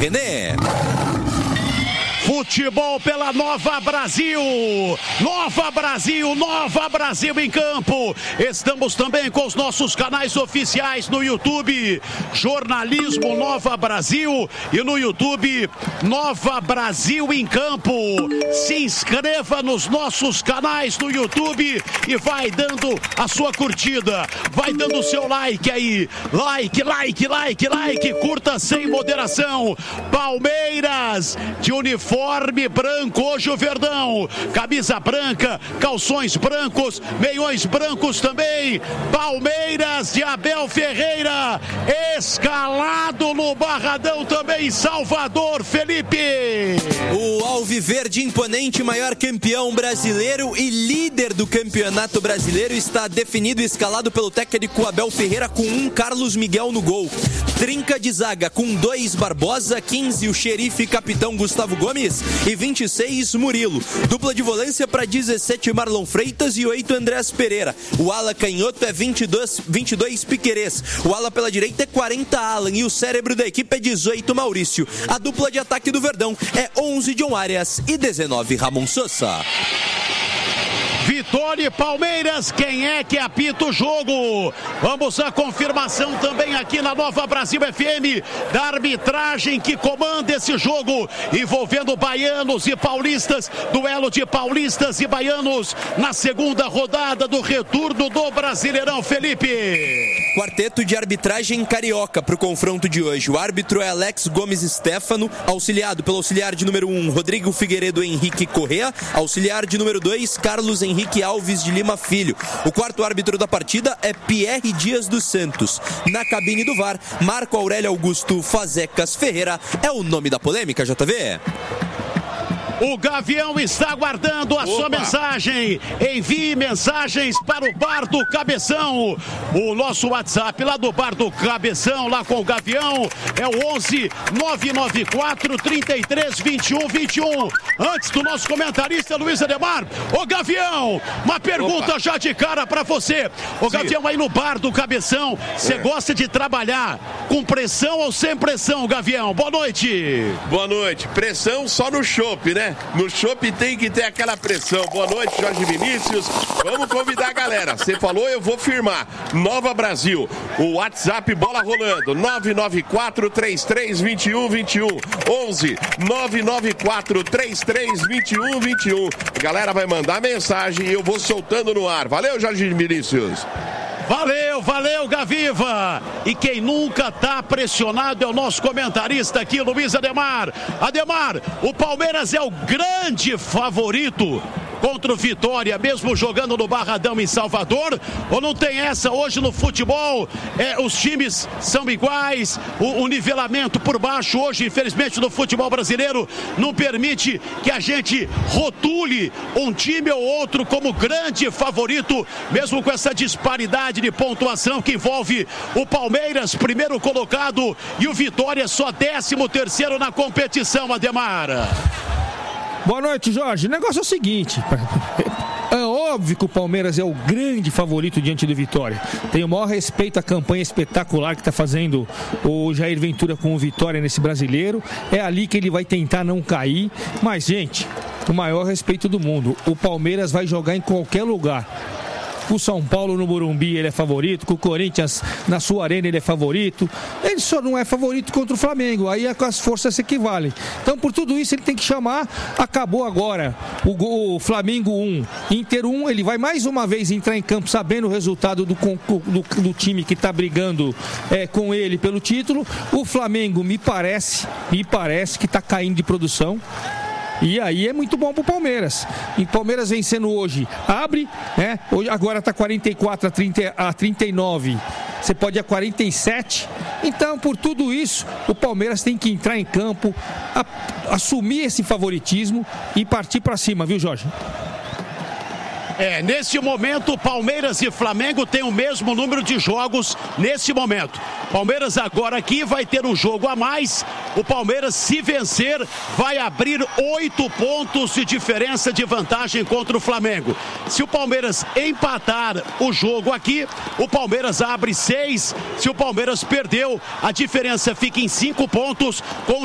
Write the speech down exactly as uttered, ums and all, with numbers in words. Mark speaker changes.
Speaker 1: René.
Speaker 2: Futebol pela Nova Brasil, Nova Brasil, Nova Brasil em campo. Estamos também com os nossos canais oficiais no YouTube, Jornalismo Nova Brasil, e no YouTube, Nova Brasil em campo. Se inscreva nos nossos canais no YouTube e vai dando a sua curtida, vai dando o seu like aí, like, like, like, like, curta sem moderação. Palmeiras de uniforme Uniforme branco, hoje o Verdão, camisa branca, calções brancos, meiões brancos também. Palmeiras de Abel Ferreira, escalado no Barradão também, Salvador, Felipe.
Speaker 1: O Alviverde imponente, maior campeão brasileiro e líder do campeonato brasileiro, está definido e escalado pelo técnico Abel Ferreira com um Carlos Miguel no gol. Trinca de zaga com dois Barbosa, quinze o xerife capitão Gustavo Gomes e vinte e seis Murilo. Dupla de volância para dezessete Marlon Freitas e oito Andrés Pereira. O ala canhoto é vinte e dois, vinte e dois Piquerez. O ala pela direita é quarenta Alan e o cérebro da equipe é dezoito Maurício. A dupla de ataque do Verdão é onze John Arias e dezenove Ramon Sosa.
Speaker 2: Vitória e Palmeiras, quem é que apita o jogo? Vamos à confirmação também aqui na Nova Brasil F M da arbitragem que comanda esse jogo envolvendo baianos e paulistas, duelo de paulistas e baianos na segunda rodada do retorno do Brasileirão, Felipe.
Speaker 1: Quarteto de arbitragem carioca para o confronto de hoje. O árbitro é Alex Gomes Stefano, auxiliado pelo auxiliar de número um, Rodrigo Figueiredo Henrique Correa, auxiliar de número dois, Carlos Henrique Alves de Lima Filho. O quarto árbitro da partida é Pierre Dias dos Santos. Na cabine do V A R, Marco Aurélio Augusto Fazecas Ferreira é o nome da polêmica, J V.
Speaker 2: O Gavião está aguardando a Opa. sua mensagem. Envie mensagens para o Bar do Cabeção. O nosso WhatsApp lá do Bar do Cabeção, lá com o Gavião, é o onze nove nove quatro, trinta e três, vinte e um, vinte e um. Antes do nosso comentarista Luiz Ademar, ô Gavião, uma pergunta Opa. já de cara para você. Ô Sim. Gavião, aí no Bar do Cabeção, você é. gosta de trabalhar com pressão ou sem pressão, Gavião? Boa noite.
Speaker 3: Boa noite. Pressão só no chopp, né? No chopp tem que ter aquela pressão. Boa noite, Jorge Vinícius. Vamos convidar a galera. Você falou, eu vou firmar. Nova Brasil. O WhatsApp bola rolando. nove nove quatro, três três, dois um, dois um. onze nove nove quatro, três três, dois um, dois um. A galera vai mandar mensagem e eu vou soltando no ar. Valeu, Jorge Vinícius.
Speaker 2: Valeu, valeu, Gaviva! E quem nunca tá pressionado é o nosso comentarista aqui, Luiz Ademar. Ademar, o Palmeiras é o grande favorito contra o Vitória, mesmo jogando no Barradão em Salvador? Ou não tem essa hoje no futebol? É, os times são iguais, o, o nivelamento por baixo hoje, infelizmente, no futebol brasileiro não permite que a gente rotule um time ou outro como grande favorito, mesmo com essa disparidade de pontuação que envolve o Palmeiras, primeiro colocado, e o Vitória só décimo terceiro na competição, Ademar.
Speaker 4: Boa noite, Jorge. O negócio é o seguinte: é óbvio que o Palmeiras é o grande favorito diante do Vitória. Tenho o maior respeito à campanha espetacular que está fazendo o Jair Ventura com o Vitória nesse brasileiro. É ali que ele vai tentar não cair. Mas, gente, o maior respeito do mundo. O Palmeiras vai jogar em qualquer lugar. O São Paulo no Morumbi ele é favorito, com o Corinthians na sua arena ele é favorito. Ele só não é favorito contra o Flamengo, aí as forças se equivalem. Então por tudo isso ele tem que chamar. Acabou agora o, o Flamengo um, Inter um, ele vai mais uma vez entrar em campo sabendo o resultado do, do, do time que está brigando é, com ele pelo título. O Flamengo me parece, me parece que está caindo de produção. E aí é muito bom pro Palmeiras. E o Palmeiras vencendo hoje, abre, né? Hoje, agora tá quarenta e quatro a trinta e nove. Você pode ir a quarenta e sete. Então, por tudo isso, o Palmeiras tem que entrar em campo, a, assumir esse favoritismo e partir para cima, viu, Jorge?
Speaker 2: É, nesse momento, Palmeiras e Flamengo têm o mesmo número de jogos nesse momento. Palmeiras agora aqui vai ter um jogo a mais. O Palmeiras, se vencer, vai abrir oito pontos de diferença de vantagem contra o Flamengo. Se o Palmeiras empatar o jogo aqui, o Palmeiras abre seis. Se o Palmeiras perdeu, a diferença fica em cinco pontos com